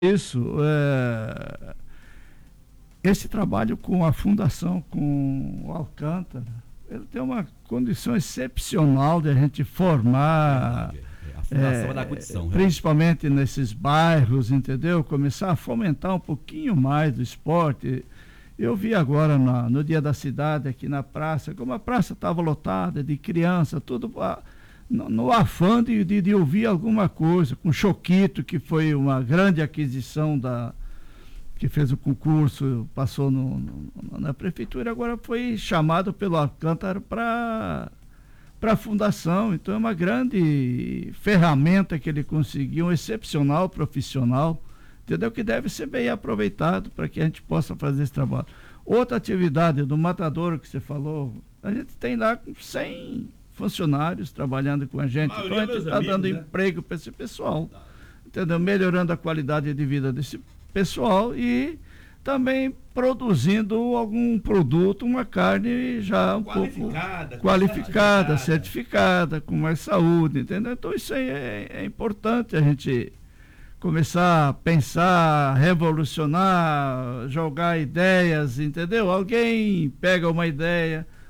isso, esse trabalho com a fundação, com o Alcântara, ele tem uma condição excepcional de a gente formar, A fundação é da condição, principalmente nesses bairros, entendeu? Começar a fomentar um pouquinho mais do esporte. Eu vi agora no Dia da Cidade, aqui na praça, como a praça estava lotada de criança, tudo no afã de ouvir alguma coisa, com Choquito, que foi uma grande aquisição que fez o concurso, passou na prefeitura, agora foi chamado pelo Alcântara para a fundação. Então é uma grande ferramenta que ele conseguiu, um excepcional profissional, entendeu? Que deve ser bem aproveitado para que a gente possa fazer esse trabalho. Outra atividade do matadouro que você falou, a gente tem lá 100 funcionários trabalhando com a gente, então a gente está dando emprego para esse pessoal, entendeu? Melhorando a qualidade de vida desse pessoal e também produzindo algum produto, uma carne já um pouco qualificada, certificada, com mais saúde, entendeu? Então isso aí é importante a gente começar a pensar, revolucionar, jogar ideias, entendeu? Alguém pega uma ideia,